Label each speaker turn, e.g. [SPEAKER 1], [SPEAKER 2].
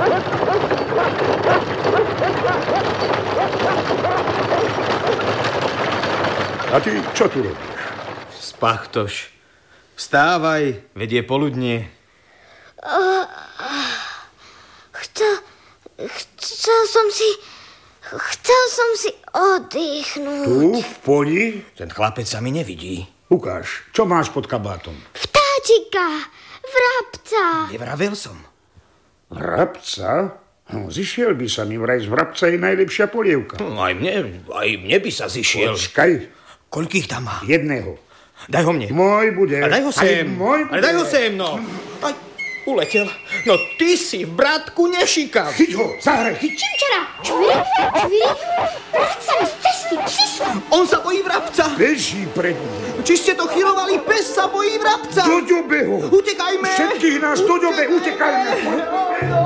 [SPEAKER 1] A ty čo tu robíš?
[SPEAKER 2] Spachtoš. Vstávaj, veď je poludnie.
[SPEAKER 3] Chcel som si oddychnúť.
[SPEAKER 1] Tu, v poli?
[SPEAKER 2] Ten chlapec sa mi nevidí.
[SPEAKER 1] Ukáž, čo máš pod kabátom?
[SPEAKER 3] Vtáčika, vrabca.
[SPEAKER 2] Nevravel som.
[SPEAKER 1] Vrabca? No, zišiel by sa mi, vraj z vrabca je najlepšia polievka.
[SPEAKER 2] Aj mne by sa zišiel.
[SPEAKER 1] Počkaj.
[SPEAKER 2] Koľkých tam má?
[SPEAKER 1] Jedného.
[SPEAKER 2] Daj ho mne.
[SPEAKER 1] Môj bude.
[SPEAKER 2] A daj ho sem.
[SPEAKER 1] Môj bude.
[SPEAKER 2] Ale daj ho sem, no. Aj, uletel. No ty si, bratku, nešikav.
[SPEAKER 1] Chyť ho, zahraj, chyť.
[SPEAKER 3] Čimčara, čviri, vrať sa mi z cesty, psisko.
[SPEAKER 2] On sa bojí vrabca.
[SPEAKER 1] Beží pred ním.
[SPEAKER 2] Či ste to chyrovali, pes sa bojí vrabca.
[SPEAKER 1] Do ďobe ho.
[SPEAKER 2] Utekajme.
[SPEAKER 1] Všetkých nás do ďobe, utekajme.